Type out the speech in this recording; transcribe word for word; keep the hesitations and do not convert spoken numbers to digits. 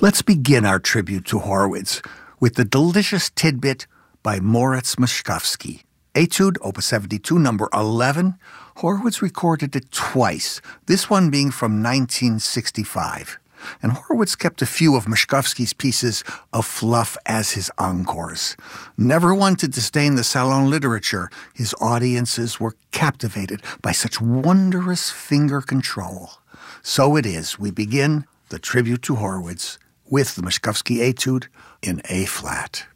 Let's begin our tribute to Horowitz with the delicious tidbit by Moritz Moszkowski. Etude, Opus seventy-two, number eleven. Horowitz recorded it twice, this one being from nineteen sixty-five. And Horowitz kept a few of Moszkowski's pieces of fluff as his encores. Never one to disdain the salon literature, his audiences were captivated by such wondrous finger control. So it is, we begin the tribute to Horowitz with the Moszkowski Etude in A-flat.